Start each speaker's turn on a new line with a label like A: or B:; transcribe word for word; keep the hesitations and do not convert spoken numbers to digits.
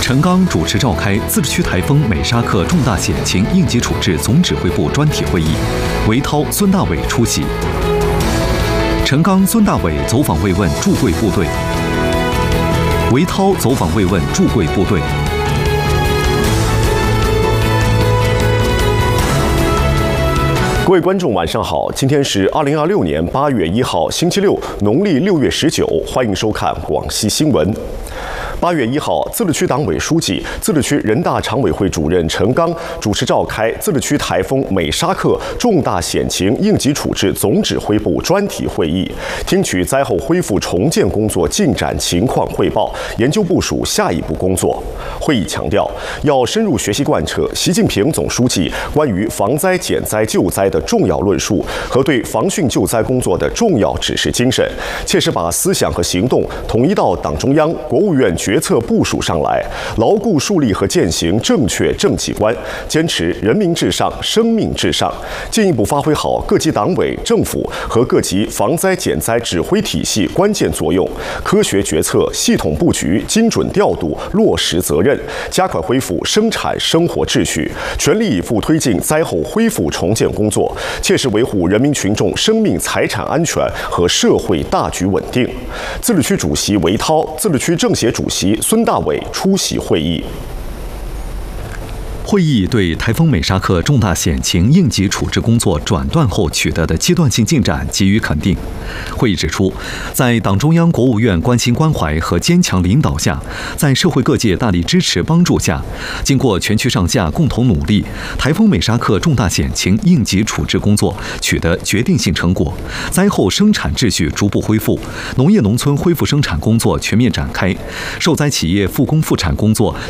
A: 陈刚主持召开自治区台风美沙克重大险情应急处置总指挥部专题会议，韦涛、孙大伟出席。陈刚、孙大伟走访慰问驻贵部队，韦涛走访慰问驻贵部队。
B: 各位观众，晚上好！今天是二零二六年八月一号，星期六，农历六月十九。欢迎收看广西新闻。八月一号，自治区党委书记、自治区人大常委会主任陈刚主持召开自治区台风美沙克重大险情应急处置总指挥部专题会议，听取灾后恢复重建工作进展情况汇报，研究部署下一步工作。会议强调，要深入学习贯彻习近平总书记关于防灾减灾救灾的重要论述和对防汛救灾工作的重要指示精神，切实把思想和行动统一到党中央、国务院决策部署上来，牢固树立和践行正确政绩观，坚持人民至上、生命至上，进一步发挥好各级党委政府和各级防灾减灾指挥体系关键作用，科学决策、系统布局、精准调度、落实责任，加快恢复生产生活秩序，全力以赴推进灾后恢复重建工作，切实维护人民群众生命财产安全和社会大局稳定。自治区主席韦涛、自治区政协主席孙大伟出席会议。
A: 会议对台风美沙克重大险情应急处置工作转段后取得的阶段性进展给予肯定。会议指出，在党中央、国务院关心关怀和坚强领导下，在社会各界大力支持帮助下，经过全区上下共同努力，台风美沙克重大险情应急处置工作取得决定性成果，灾后生产秩序逐步恢复，农业农村恢复生产工作全面展开，受灾企业复工复产工作